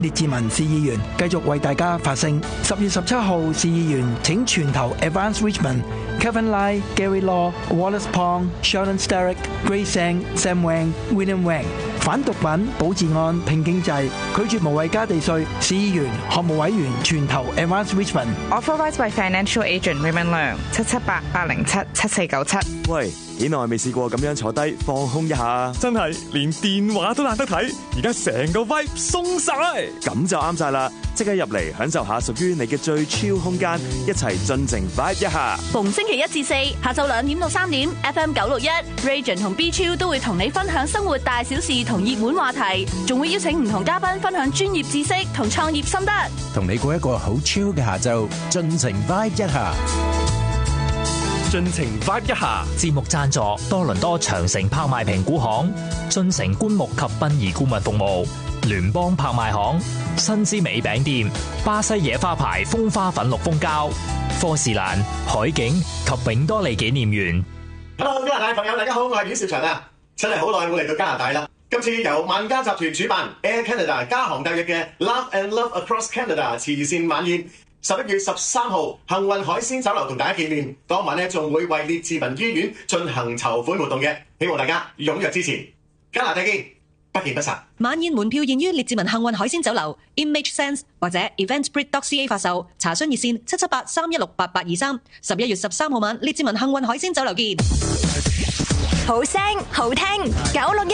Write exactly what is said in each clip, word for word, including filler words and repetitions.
列治文市議員繼續為大家發聲。十月十七號，市議員請全投 Advance Richmond、Kevin Lai、Gary Law、Wallace Pong、Sheldon Sterick、Grace Sang、Sam Wang、William Wang。反毒品、保治安、拼經濟，拒絕無謂加地稅。市議員、學務委員全投 Advance Richmond。 Authorised by Financial Agent Raymond Leung， 七七八八零七七四九七。 喂，幾耐未試過咁樣坐低放空一下？ 真係連電話都懶得睇，而家成個 vibe 鬆晒， 咁就啱晒啦！即刻入嚟享受下屬於你嘅最 chill 空間，一齊盡情 vibe 一下。 逢星期一至四下晝兩點到三點 ，F M 九六一 Region 同 B Chill 都會同你分享生活大小事同熱門話題，仲會邀請唔同嘉賓分享專業知識同創業心得， 同你過一個好 chill 嘅下晝，盡情 vibe 一下。 盡情 vibe 一下。 節目贊助多倫多長城拍賣評估行、進城棺木及殯儀顧問服務、聯邦拍賣行、新之美餅店、巴西野花牌風花粉綠蜂膠、科士蘭、海景及永多利紀念園。 Hello， 加拿大朋友，大家好，我係阮兆祥啊！真係好耐冇嚟到加拿大啦。今次由萬家集團主辦 Air Canada 加航特約嘅 Love and Love Across Canada 慈善晚宴，十一月十三號幸運海鮮酒樓同大家見面。當晚咧仲會為列治文醫院進行籌款活動嘅，希望大家踴躍支持。加拿大見，不見不散。 晚宴門票現於列治文幸運海鮮酒樓 Image Sense 或者 eventbrite dot c a 發售，查詢熱線七七八三一六八八二三。十一月十三號晚，列治文幸運海鮮酒樓見。 好聲好聽，九六一。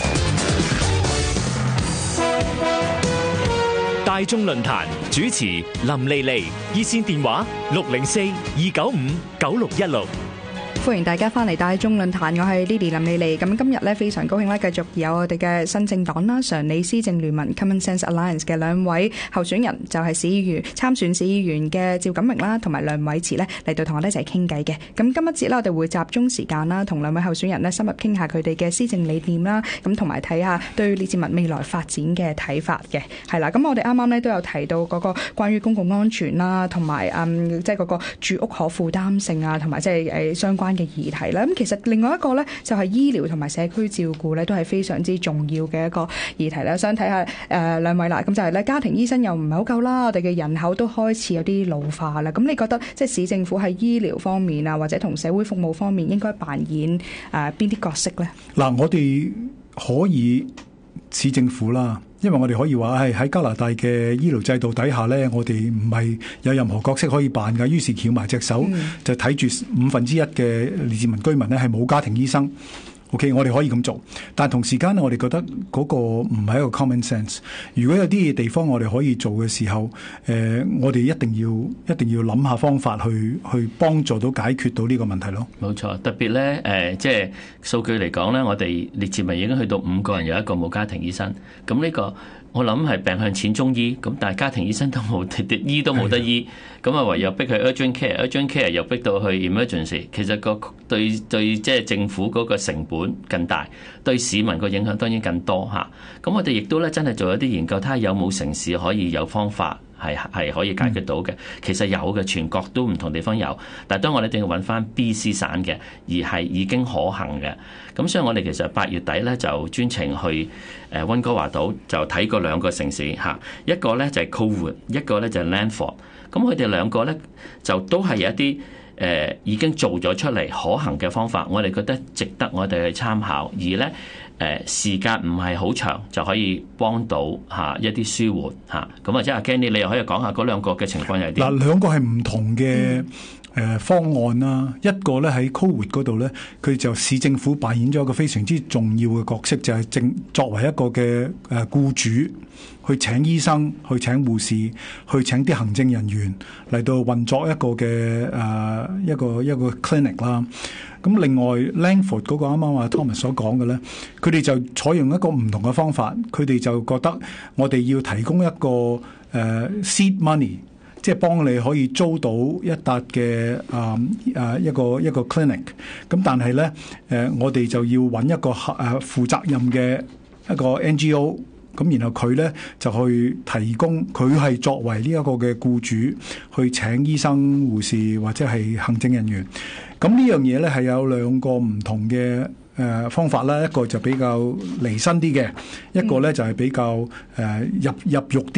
大眾論壇主持林莉莉，熱線電話六零四二九五九六一六。 歡迎大家翻嚟大眾論壇，我係 Lily 林莉莉。咁今日咧非常高興咧，繼續有我哋嘅新政黨啦，常理施政聯盟 Common Sense Alliance 嘅兩位候選人，就係市議員參選市議員嘅趙錦榮啦，同埋梁偉慈咧嚟到同我哋一齊傾偈嘅。咁今一節咧，我哋會集中時間啦，同兩位候選人咧深入傾下佢哋嘅施政理念啦，咁同埋睇下對列治文未來發展嘅睇法嘅。係啦，咁我哋啱啱咧都有提到嗰個關於公共安全啦，同埋嗯即係嗰個住屋可負擔性啊，同埋即係誒相關嘅議題啦。咁其實另外一個咧就係醫療同埋社區照顧咧，都係非常之重要嘅一個議題啦。想睇下誒兩位啦，咁就係咧家庭醫生又唔係好夠啦，我哋嘅人口都開始有啲老化啦。咁你覺得即係市政府喺醫療方面啊，或者同社會服務方面應該扮演誒邊啲角色咧？ 嗱，我哋可以市政府啦。因為我哋可以話係喺加拿大嘅醫療制度底下咧，我哋唔係有任何角色可以扮㗎，於是翹埋隻手、嗯、就睇住五分之一嘅列治文居民咧係冇家庭醫生。OK， 我哋可以咁做，但係同時間我哋覺得嗰個唔係一個 common sense。如果有啲地方我哋可以做嘅時候，誒、呃，我哋一定要一定要諗下方法去去幫助到解決到呢個問題咯。 冇錯，特別咧誒、呃，即係數據嚟講咧，我哋列治文已經去到五個人有一個冇家庭醫生，咁呢個我諗係病向淺中醫，咁但係家庭醫生都冇醫都冇得醫，咁啊唯有逼佢 urgent care，urgent care 又逼到去 emergency， 其實個對對即係政府嗰個成本更大，對市民個影響當然更多嚇。咁我哋亦都咧真係做一啲研究，睇下有冇城市可以有方法係係可以解決到嘅。其實有嘅，全國都唔同地方有，但係當我哋一定要揾翻 B C 省嘅，而係已經可行嘅。咁所以我哋其實八月底咧就專程去誒溫哥華島就睇過兩個城市嚇，一個咧就係 Coolwood， 一個咧就係 Langford。咁佢哋兩個咧就都係有一啲誒、呃、已經做咗出嚟可行嘅方法，我哋覺得值得我哋去參考，而咧誒、呃、時間唔係好長就可以幫到嚇一啲舒緩嚇。咁啊，即係阿 Kenny，你又可以講下嗰兩個嘅情況係點？嗱， 兩個係唔同嘅誒方案啦。一個咧喺 Coolwood 嗰度咧，佢就市政府扮演咗一個非常之重要嘅角色，就係正作為一個嘅誒僱主。去請醫生、去請護士、去請啲行政人員嚟到運作一個嘅誒、呃、一個一個 clinic 啦。咁另外 Langford 嗰個啱啱阿 Thomas 所講嘅咧，佢哋就採用一個唔同嘅方法，佢哋就覺得我哋要提供一個誒、呃、seed money， 即係幫你可以租到一笪嘅誒誒一個一個 clinic。咁但係咧誒，我哋就要揾一個誒、呃、負責任嘅一個 N G O。咁然後佢咧就去提供，佢係作為呢一個嘅僱主去請醫生、護士或者係行政人員。咁呢樣嘢咧係有兩個唔同嘅誒方法啦，一個就比較離身啲嘅，一個咧就係比較誒入入肉啲